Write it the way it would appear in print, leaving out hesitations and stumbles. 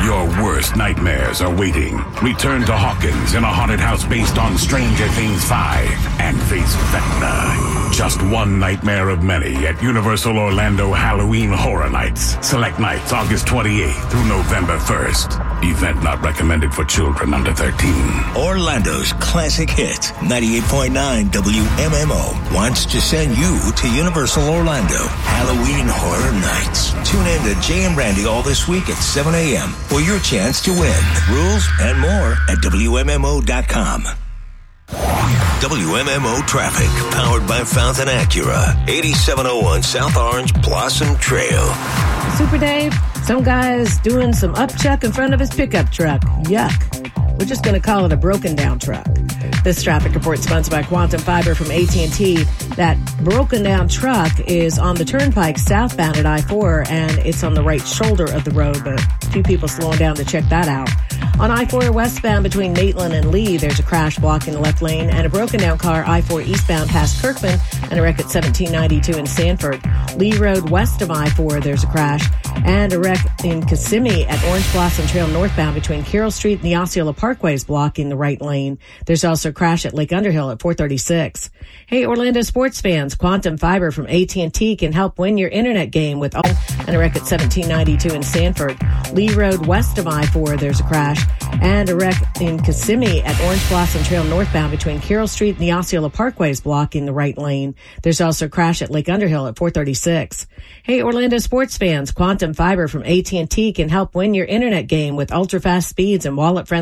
Your worst nightmares are waiting. Return to Hawkins in a haunted house based on Stranger Things 5 and face Vecna. Just one nightmare of many at Universal Orlando Halloween Horror Nights. Select nights August 28th through November 1st. Event not recommended for children under 13. Orlando's classic hit, 98.9 WMMO, wants to send you to Universal Orlando Halloween Horror Nights. Tune in to Jay and Randy all this week at 7 a.m. for your chance to win. Rules and more at WMMO.com. WMMO traffic, powered by Fountain Acura, 8701 South Orange Blossom Trail. Super Dave, some guy's doing some upchuck in front of his pickup truck. Yuck. We're just going to call it a broken down truck. This traffic report is sponsored by Quantum Fiber from AT&T. That broken down truck is on the turnpike southbound at I-4, and it's on the right shoulder of the road, but a few people slowing down to check that out. On I-4 westbound between Maitland and Lee, there's a crash blocking the left lane, and a broken down car I-4 eastbound past Kirkman, and a wreck at 1792 in Sanford. Lee Road west of I-4, there's a crash, and a wreck in Kissimmee at Orange Blossom Trail northbound between Carroll Street and the Osceola Parkway is blocking the right lane. There's also a crash at Lake Underhill at 436. Hey, Orlando sports fans, Quantum Fiber from AT&T can help win your internet game with and a wreck at 1792 in Sanford. Lee Road west of I-4, there's a crash, and a wreck in Kissimmee at Orange Blossom Trail northbound between Carroll Street and the Osceola Parkway is blocking the right lane. There's also a crash at Lake Underhill at 436. Hey, Orlando sports fans, Quantum Fiber from AT&T can help win your internet game with ultra-fast speeds and wallet-friendly